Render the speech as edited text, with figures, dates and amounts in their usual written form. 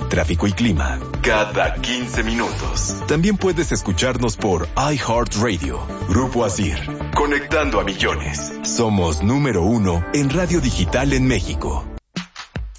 tráfico y clima cada 15 minutos. También puedes escucharnos por iHeartRadio. Grupo Asir, conectando a millones. Somos número 1 en radio digital en México.